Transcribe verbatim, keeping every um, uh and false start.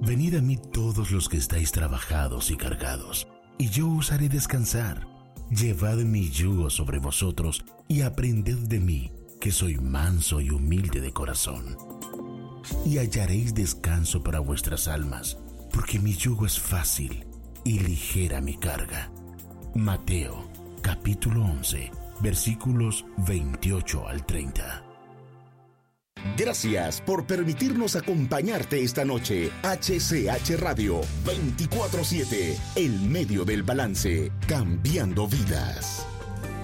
Venid a mí todos los que estáis trabajados y cargados, y yo os haré descansar. Llevad mi yugo sobre vosotros y aprended de mí, que soy manso y humilde de corazón. Y hallaréis descanso para vuestras almas, porque mi yugo es fácil y ligera mi carga. Mateo, capítulo once, versículos veintiocho al treinta. Gracias por permitirnos acompañarte esta noche. H C H Radio veinticuatro siete, el medio del balance, cambiando vidas.